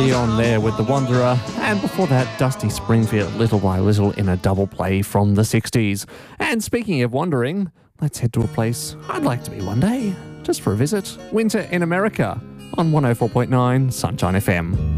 On there with The Wanderer, and before that, Dusty Springfield, Little by Little, in a double play from the 60s. And speaking of wandering, let's head to a place I'd like to be one day, just for a visit. Winter in America on 104.9 Sunshine FM.